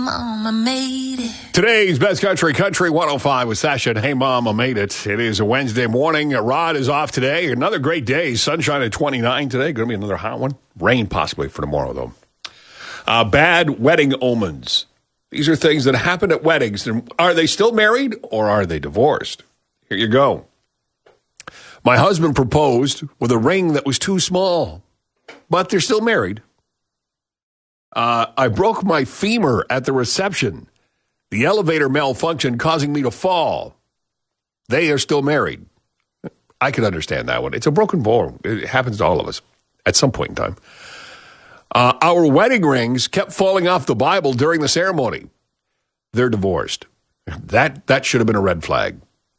Mama made it. Today's Best Country 105 with Sasha and Hey Mama Made It. It is a Wednesday morning. Rod is off today. Another great day. Sunshine at 29 today. Going to be another hot one. Rain possibly for tomorrow, though. Bad wedding omens. These are things that happen at weddings. Are they still married or are they divorced? Here you go. My husband proposed with a ring that was too small, but they're still married. I broke my femur at the reception. The elevator malfunctioned, causing me to fall. They are still married. I can understand that one. It's a broken bone. It happens to all of us at some point in time. Our wedding rings kept falling off the Bible during the ceremony. They're divorced. That should have been a red flag.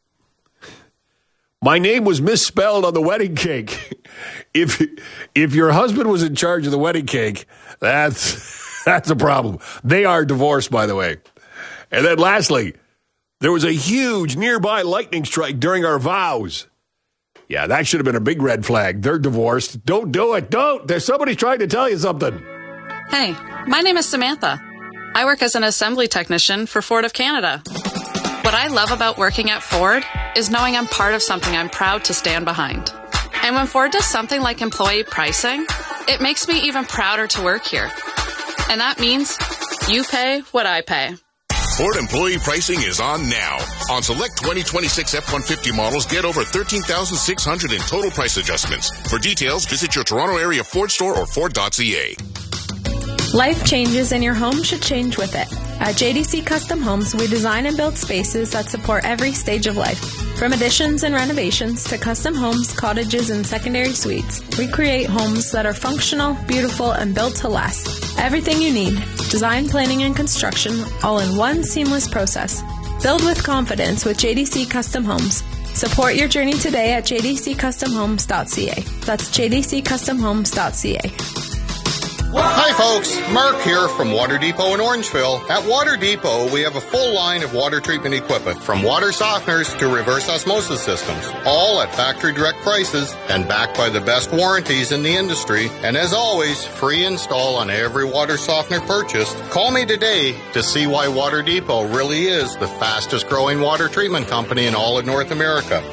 My name was misspelled on the wedding cake. If your husband was in charge of the wedding cake, that's a problem. They are divorced, by the way. And then lastly, there was a huge nearby lightning strike during our vows. Yeah, that should have been a big red flag. They're divorced. Don't do it. Don't. There's somebody trying to tell you something. Hey, my name is Samantha. I work as an assembly technician for Ford of Canada. What I love about working at Ford is knowing I'm part of something I'm proud to stand behind. And when Ford does something like employee pricing, it makes me even prouder to work here. And that means you pay what I pay. Ford employee pricing is on now. On select 2026 F-150 models, get over $13,600 in total price adjustments. For details, visit your Toronto area Ford store or Ford.ca. Life changes and your home should change with it. At JDC Custom Homes, we design and build spaces that support every stage of life. From additions and renovations to custom homes, cottages, and secondary suites, we create homes that are functional, beautiful, and built to last. Everything you need, design, planning, and construction, all in one seamless process. Build with confidence with JDC Custom Homes. Support your journey today at jdccustomhomes.ca. That's jdccustomhomes.ca. Hi folks, Mark here from Water Depot in Orangeville. At Water Depot, we have a full line of water treatment equipment, from water softeners to reverse osmosis systems, all at factory direct prices and backed by the best warranties in the industry. And as always, free install on every water softener purchased. Call me today to see why Water Depot really is the fastest growing water treatment company in all of North America.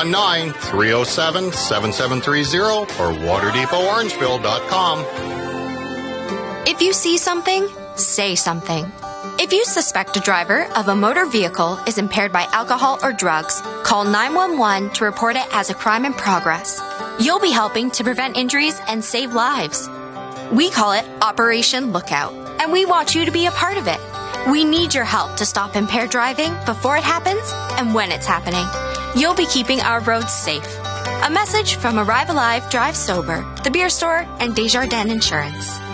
519-307-7730 or waterdepot.orangeville.com. If you see something, say something. If you suspect a driver of a motor vehicle is impaired by alcohol or drugs, call 911 to report it as a crime in progress. You'll be helping to prevent injuries and save lives. We call it Operation Lookout, and we want you to be a part of it. We need your help to stop impaired driving before it happens and when it's happening. You'll be keeping our roads safe. A message from Arrive Alive, Drive Sober, The Beer Store, and Desjardins Insurance.